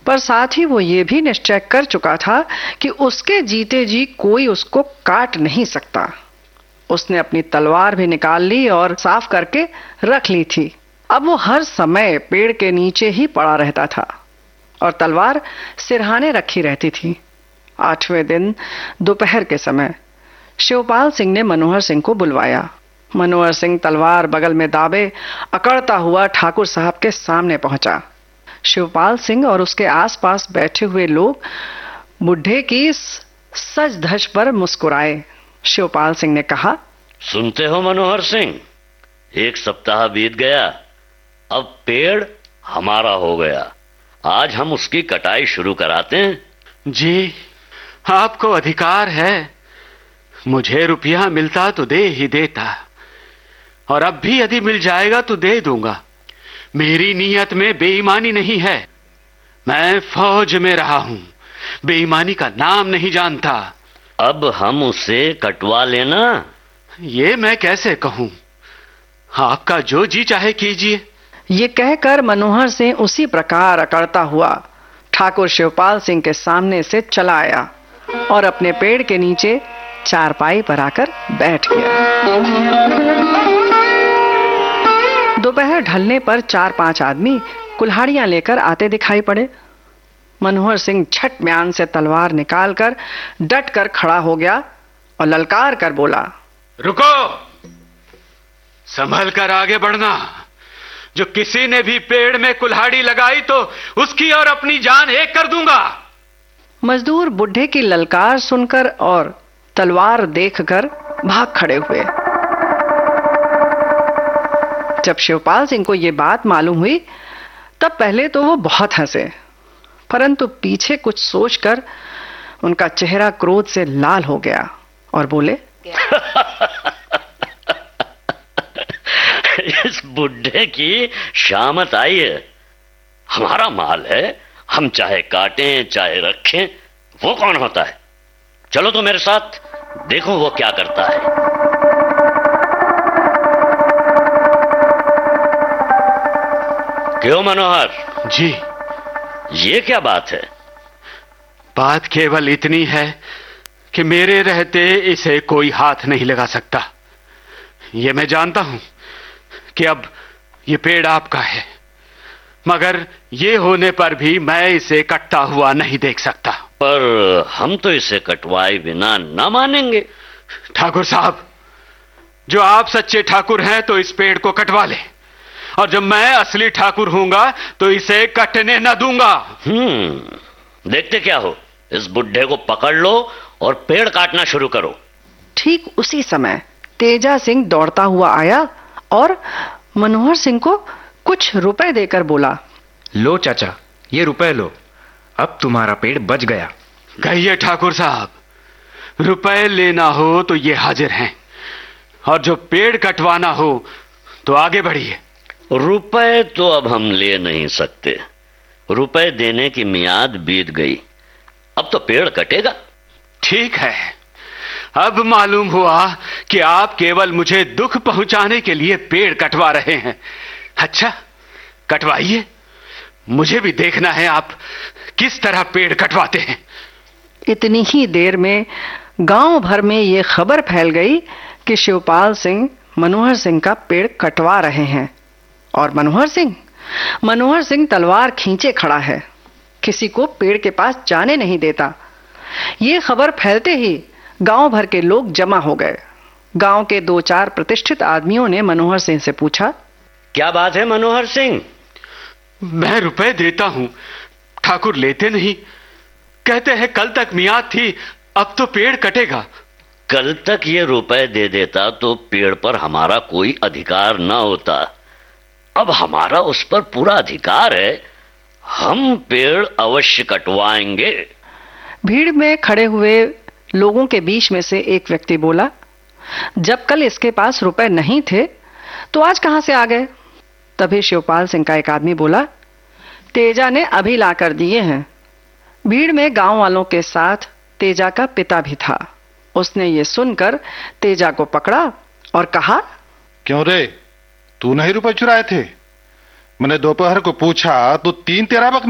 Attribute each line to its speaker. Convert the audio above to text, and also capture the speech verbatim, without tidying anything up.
Speaker 1: पर साथ ही वो ये भी निश्चय कर चुका था कि उसके जीते जी कोई उसको काट नहीं सकता। उसने अपनी तलवार भी निकाल ली और साफ करके रख ली थी। अब वो हर समय पेड़ के नीचे ही पड़ा रहता था और तलवार सिरहाने रखी रहती थी। आठवें दिन दोपहर के समय शिवपाल सिंह ने मनोहर सिंह को बुलवाया। मनोहर सिंह तलवार बगल में दाबे अकड़ता हुआ ठाकुर साहब के सामने पहुंचा। शिवपाल सिंह और उसके आसपास बैठे हुए लोग बुढ़े की सज धज पर मुस्कुराए। शिवपाल सिंह ने कहा,
Speaker 2: सुनते हो मनोहर सिंह, एक सप्ताह बीत गया, अब पेड़ हमारा हो गया। आज हम उसकी कटाई शुरू कराते हैं।
Speaker 3: जी, आपको अधिकार है। मुझे रुपया मिलता तो दे ही देता, और अब भी यदि मिल जाएगा तो दे दूंगा। मेरी नीयत में बेईमानी नहीं है। मैं फौज में रहा हूं, बेईमानी का नाम नहीं जानता।
Speaker 2: अब हम उसे कटवा लेना।
Speaker 3: ये मैं कैसे कहूं? आपका जो जी चाहे कीजिए।
Speaker 1: ये कहकर मनोहर सिंह उसी प्रकार अकड़ता हुआ ठाकुर शिवपाल सिंह के सामने से चला आया और अपने पेड़ के नीचे चारपाई पर आकर बैठ गया। दोपहर ढलने पर चार पांच आदमी कुल्हाड़ियां लेकर आते दिखाई पड़े। मनोहर सिंह झट म्यान से तलवार निकालकर डट कर खड़ा हो गया और ललकार कर बोला,
Speaker 3: रुको, संभल कर आगे बढ़ना। जो किसी ने भी पेड़ में कुल्हाड़ी लगाई तो उसकी और अपनी जान एक कर दूंगा।
Speaker 1: मजदूर बुढ़े की ललकार सुनकर और तलवार देखकर भाग खड़े हुए। जब शिवपाल सिंह को यह बात मालूम हुई तब पहले तो वो बहुत हंसे, परंतु पीछे कुछ सोचकर उनका चेहरा क्रोध से लाल हो गया और बोले,
Speaker 2: इस बुढ़े की शामत आई है। हमारा माल है, हम चाहे काटें चाहे रखें, वो कौन होता है? चलो तो मेरे साथ, देखो वो क्या करता है। क्यों मनोहर
Speaker 3: जी,
Speaker 2: ये क्या बात है?
Speaker 3: बात केवल इतनी है कि मेरे रहते इसे कोई हाथ नहीं लगा सकता। ये मैं जानता हूं कि अब ये पेड़ आपका है, मगर ये होने पर भी मैं इसे कटता हुआ नहीं देख सकता।
Speaker 2: पर हम तो इसे कटवाए बिना न मानेंगे।
Speaker 3: ठाकुर साहब, जो आप सच्चे ठाकुर हैं तो इस पेड़ को कटवा ले, और जब मैं असली ठाकुर हूंगा तो इसे कटने न दूंगा।
Speaker 2: हम्म देखते क्या हो, इस बुढ़े को पकड़ लो और पेड़ काटना शुरू करो।
Speaker 1: ठीक उसी समय तेजा सिंह दौड़ता हुआ आया और मनोहर सिंह को कुछ रुपए देकर बोला,
Speaker 4: लो चाचा, ये रुपए लो, अब तुम्हारा पेड़ बच गया।
Speaker 3: कहिए ठाकुर साहब, रुपए लेना हो तो ये हाजिर हैं, और जो पेड़ कटवाना हो तो आगे बढ़िए।
Speaker 2: रुपए तो अब हम ले नहीं सकते, रुपए देने की मियाद बीत गई, अब तो पेड़ कटेगा।
Speaker 3: ठीक है, अब मालूम हुआ कि आप केवल मुझे दुख पहुंचाने के लिए पेड़ कटवा रहे हैं। अच्छा, कटवाइए, मुझे भी देखना है आप किस तरह पेड़ कटवाते हैं।
Speaker 1: इतनी ही देर में गांव भर में यह खबर फैल गई कि शिवपाल सिंह मनोहर सिंह का पेड़ कटवा रहे हैं। और मनोहर सिंह मनोहर सिंह तलवार खींचे खड़ा है, किसी को पेड़ के पास जाने नहीं देता। ये खबर फैलते ही गांव भर के लोग जमा हो गए। गांव के दो चार प्रतिष्ठित आदमियों ने मनोहर सिंह से पूछा,
Speaker 2: क्या बात है मनोहर सिंह?
Speaker 3: मैं रुपए देता हूं, ठाकुर लेते नहीं। कहते हैं कल तक मियाद थी, अब तो पेड़ कटेगा।
Speaker 2: कल तक ये रुपए दे देता तो पेड़ पर हमारा कोई अधिकार न होता, अब हमारा उस पर पूरा अधिकार है, हम पेड़ अवश्य कटवाएंगे।
Speaker 1: भीड़ में खड़े हुए लोगों के बीच में से एक व्यक्ति बोला, जब कल इसके पास रुपए नहीं थे तो आज कहां से आ गए? तभी शिवपाल सिंह का एक आदमी बोला, तेजा ने अभी लाकर दिए हैं। भीड़ में गांव वालों के साथ तेजा का पिता भी था। उसने ये सुनकर तेजा को पकड़ा और कहा,
Speaker 5: क्यों रे, तू नहीं रुपए चुराए थे? मैंने दोपहर को पूछा तो तीन तेरा बक